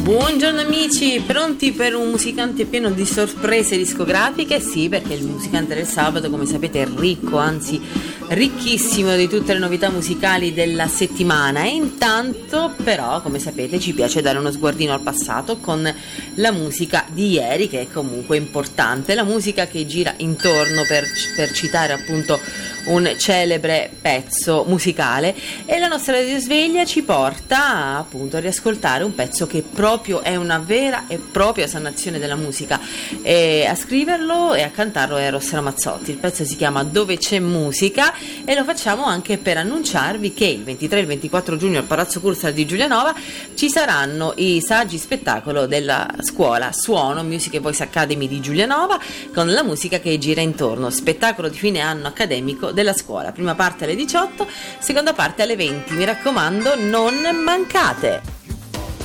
Buongiorno amici, pronti per un musicante pieno di sorprese discografiche? Sì, perché il musicante del sabato, come sapete, è ricco, anzi ricchissimo di tutte le novità musicali della settimana. E intanto però, come sapete, ci piace dare uno sguardino al passato con la musica di ieri, che è comunque importante, la musica che gira intorno, per citare appunto un celebre pezzo musicale. E la nostra risveglia ci porta appunto a riascoltare un pezzo che proprio è una vera e propria sanazione della musica, e a scriverlo e a cantarlo è Rossella Mazzotti. Il pezzo si chiama Dove c'è musica e lo facciamo anche per annunciarvi che il 23 e il 24 giugno al Palazzo Cursal di Giulianova ci saranno i saggi spettacolo della scuola Suono Music and Voice Academy di Giulianova, con la musica che gira intorno, spettacolo di fine anno accademico della scuola, prima parte alle 18, seconda parte alle 20. Mi raccomando, non mancate.